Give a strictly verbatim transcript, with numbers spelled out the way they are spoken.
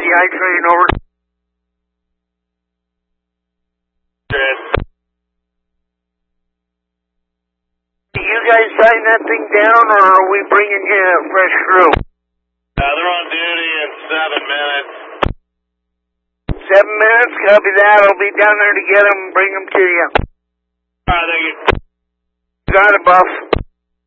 I train over. Good. Do you guys sign that thing down, or are we bringing you a fresh crew? Uh, they're on duty in seven minutes. Seven minutes? Copy that. I'll be down there to get them and bring them to you. All right, thank you. Got it, boss.